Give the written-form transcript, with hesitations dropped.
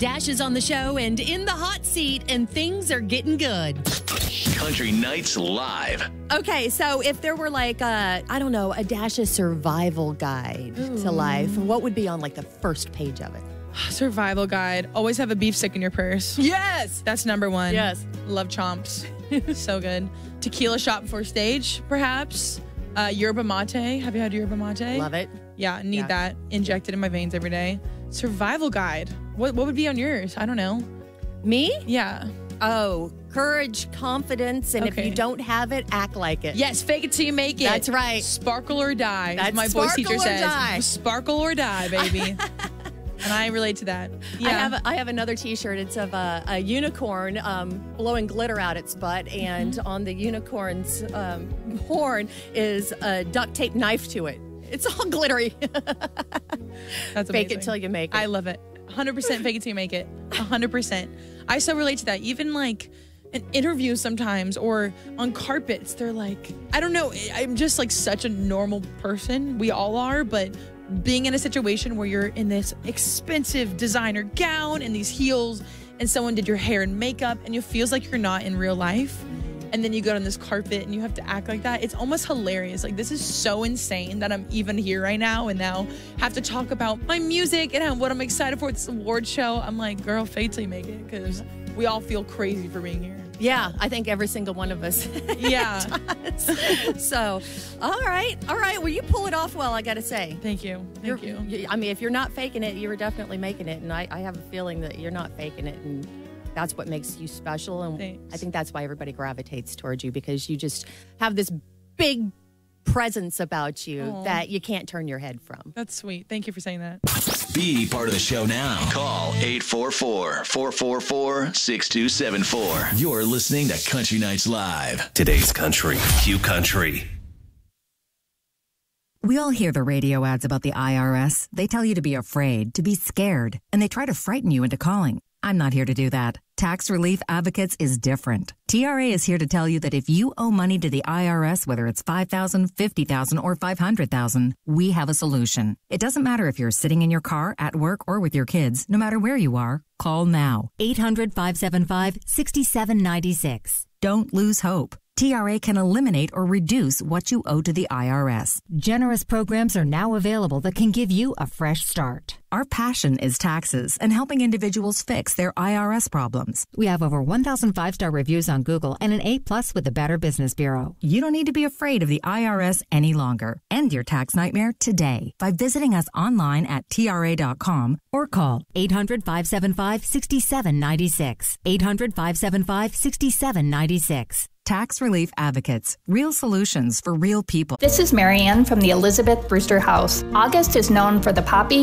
Dash is on the show and in the hot seat, and things are getting good. Country Nights Live. Okay, so if there were like, a Dash's survival guide to life, what would be on like the first page of it? Survival guide. Always have a beef stick in your purse. Yes. That's number one. Yes. Love chomps. So good. Tequila shot before stage, perhaps. Yerba mate. Have you had yerba mate? Love it. Yeah, need that injected in my veins every day. Survival guide. What would be on yours? I don't know. Me? Yeah. Oh, courage, confidence, and if you don't have it, act like it. Yes, fake it till you make it. That's right. Sparkle or die. That's my voice teacher says. Die. Sparkle or die, baby. And I relate to that. Yeah. I have another T-shirt. It's of a unicorn blowing glitter out its butt, and on the unicorn's horn is a duct tape knife to it. It's all glittery. That's amazing. Fake it till you make it. I love it. 100% fake it till you make it. 100%. I so relate to that. Even like in interviews sometimes or on carpets, they're like, I don't know. I'm just like such a normal person. We all are, but being in a situation where you're in this expensive designer gown and these heels and someone did your hair and makeup and it feels like you're not in real life. And then you go on this carpet and you have to act like that. It's almost hilarious. Like, this is so insane that I'm even here right now and now have to talk about my music and what I'm excited for this award show. I'm like, girl, fake till you make it, because we all feel crazy for being here. Yeah, I think every single one of us. Yeah. does. So, all right. Well, you pull it off well, I got to say. Thank you. Thank you. I mean, if you're not faking it, you're definitely making it. And I have a feeling that you're not faking it. And that's what makes you special. And Thanks. I think that's why everybody gravitates towards you, because you just have this big presence about you that you can't turn your head from. That's sweet. Thank you for saying that. Be part of the show now. Call 844-444-6274. You're listening to Country Nights Live. Today's country. Q Country. We all hear the radio ads about the IRS. They tell you to be afraid, to be scared, and they try to frighten you into calling. I'm not here to do that. Tax Relief Advocates is different. TRA is here to tell you that if you owe money to the IRS, whether it's $5,000, $50,000, or $500,000, we have a solution. It doesn't matter if you're sitting in your car, at work, or with your kids. No matter where you are, call now. 800-575-6796. Don't lose hope. TRA can eliminate or reduce what you owe to the IRS. Generous programs are now available that can give you a fresh start. Our passion is taxes and helping individuals fix their IRS problems. We have over 1,000 5-star reviews on Google and an A+ with the Better Business Bureau. You don't need to be afraid of the IRS any longer. End your tax nightmare today by visiting us online at TRA.com or call 800-575-6796. 800-575-6796. Tax Relief Advocates. Real solutions for real people. This is Marianne from the Elizabeth Brewster House. August is known for the poppy